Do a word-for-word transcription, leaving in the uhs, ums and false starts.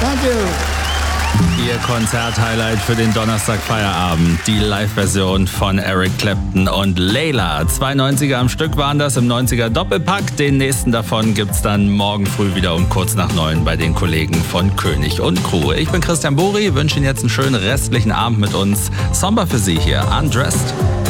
Danke. Ihr Konzert-Highlight für den Donnerstag-Feierabend. Die Live-Version von Eric Clapton und Layla. Zwei neunziger am Stück waren das im neunziger Doppelpack. Den nächsten davon gibt's dann morgen früh wieder um kurz nach neun bei den Kollegen von König und Crew. Ich bin Christian Buri, wünsche Ihnen jetzt einen schönen restlichen Abend mit uns. Somber für Sie hier, Undressed.